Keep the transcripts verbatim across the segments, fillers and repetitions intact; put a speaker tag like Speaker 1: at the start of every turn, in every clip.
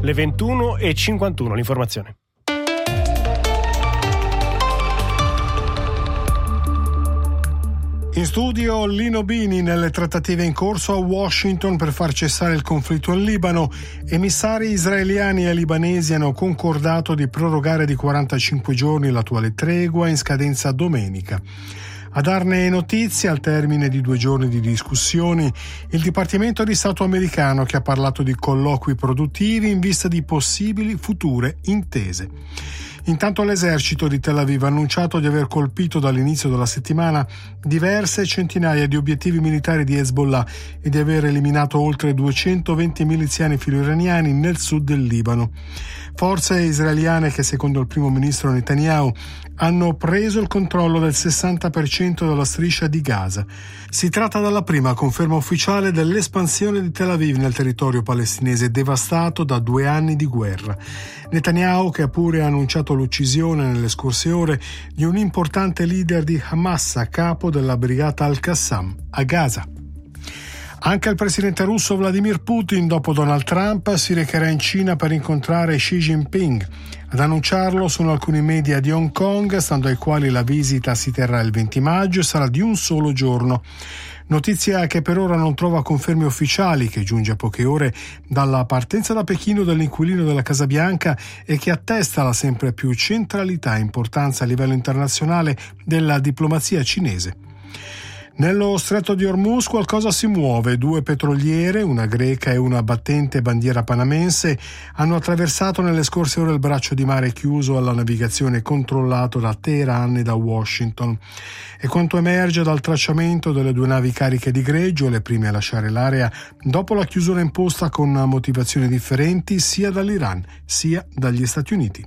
Speaker 1: le ventuno e cinquantuno, l'informazione.
Speaker 2: In studio Lino Bini. Nelle trattative in corso a Washington per far cessare il conflitto in Libano, emissari israeliani e libanesi hanno concordato di prorogare di quarantacinque giorni l'attuale tregua in scadenza domenica. A darne notizie, al termine di due giorni di discussioni, il Dipartimento di Stato americano, che ha parlato di colloqui produttivi in vista di possibili future intese. Intanto l'esercito di Tel Aviv ha annunciato di aver colpito dall'inizio della settimana diverse centinaia di obiettivi militari di Hezbollah e di aver eliminato oltre duecentoventi miliziani filo-iraniani nel sud del Libano. Forze israeliane che, secondo il primo ministro Netanyahu, hanno preso il controllo del sessanta per cento della striscia di Gaza. Si tratta della prima conferma ufficiale dell'espansione di Tel Aviv nel territorio palestinese devastato da due anni di guerra. Netanyahu, che ha pure annunciato l'uccisione nelle scorse ore di un importante leader di Hamas, a capo della brigata Al-Qassam a Gaza. Anche il presidente russo Vladimir Putin, dopo Donald Trump, si recherà in Cina per incontrare Xi Jinping. Ad annunciarlo sono alcuni media di Hong Kong, stando ai quali la visita si terrà il venti maggio e sarà di un solo giorno. Notizia che per ora non trova conferme ufficiali, che giunge a poche ore dalla partenza da Pechino dell'inquilino della Casa Bianca e che attesta la sempre più centralità e importanza a livello internazionale della diplomazia cinese. Nello stretto di Hormuz qualcosa si muove. Due petroliere, una greca e una battente bandiera panamense, hanno attraversato nelle scorse ore il braccio di mare chiuso alla navigazione controllato da Teheran e da Washington. E quanto emerge dal tracciamento delle due navi cariche di greggio, le prime a lasciare l'area dopo la chiusura imposta con motivazioni differenti sia dall'Iran sia dagli Stati Uniti.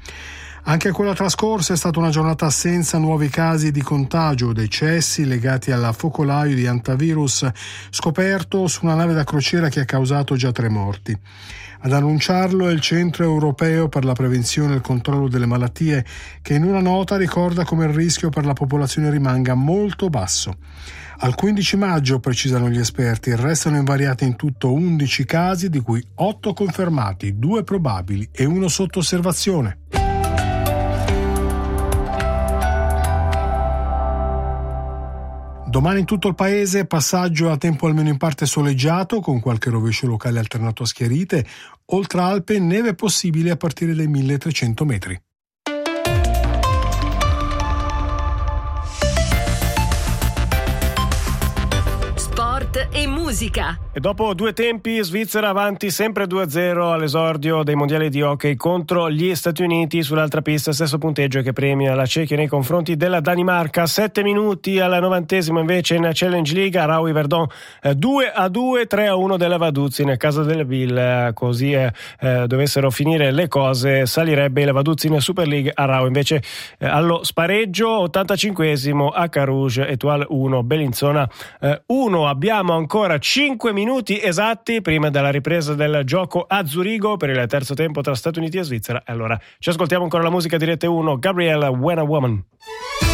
Speaker 2: Anche quella trascorsa è stata una giornata senza nuovi casi di contagio o decessi legati al focolaio di hantavirus scoperto su una nave da crociera che ha causato già tre morti. Ad annunciarlo è il Centro Europeo per la Prevenzione e il Controllo delle Malattie, che in una nota ricorda come il rischio per la popolazione rimanga molto basso. Al quindici maggio, precisano gli esperti, restano invariati in tutto undici casi, di cui otto confermati, due probabili e uno sotto osservazione. Domani in tutto il paese passaggio a tempo almeno in parte soleggiato, con qualche rovescio locale alternato a schiarite. Oltre Alpe neve possibile a partire dai milletrecento metri.
Speaker 3: E musica.
Speaker 1: E dopo due tempi, Svizzera avanti sempre due a zero all'esordio dei mondiali di hockey contro gli Stati Uniti sull'altra pista, stesso punteggio che premia la Cechia nei confronti della Danimarca. Sette minuti alla novantesimo invece in Challenge League a Raui Verdon due a due, tre a uno della Vaduzzi nel caso delle Ville, così eh, dovessero finire le cose salirebbe la Vaduzzi in Super League a Raui. Invece eh, allo spareggio ottantacinquesimo a Carouge Etoile uno Bellinzona uno. Abbiamo ancora cinque minuti esatti prima della ripresa del gioco a Zurigo per il terzo tempo tra Stati Uniti e Svizzera. Allora ci ascoltiamo ancora la musica di Rete uno, Gabriella, When a Woman.